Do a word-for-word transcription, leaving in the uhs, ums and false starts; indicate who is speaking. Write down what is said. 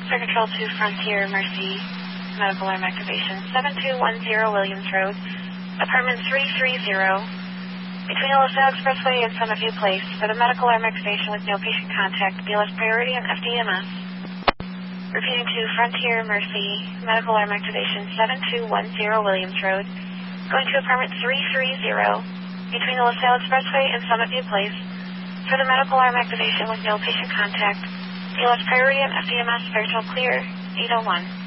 Speaker 1: Fire Control to Frontier Mercy, medical alarm activation, seven two one zero Williams Road, apartment three three zero, between the LaSalle Expressway and Summit View Place, for the medical alarm activation with no patient contact, B L S priority and F D M S. Repeating to Frontier Mercy, medical alarm activation, seven two one zero Williams Road, going to apartment three three zero, between the LaSalle Expressway and Summit View Place, for the medical alarm activation with no patient contact, B L S priority and F D M S, Fire Control clear, eight oh one.